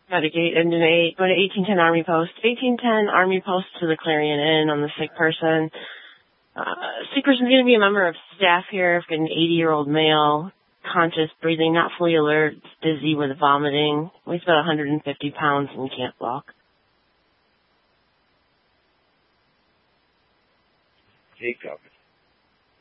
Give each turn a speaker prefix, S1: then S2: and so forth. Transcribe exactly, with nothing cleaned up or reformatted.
S1: Medicate and donate. Go to eighteen ten Army Post. eighteen ten Army Post to the Clarion Inn on the sick person. Uh, sick person's going to be a member of staff here. I've got an eighty-year-old male, conscious, breathing, not fully alert, dizzy with vomiting. Weighs about one hundred fifty pounds and can't walk.
S2: Jacob.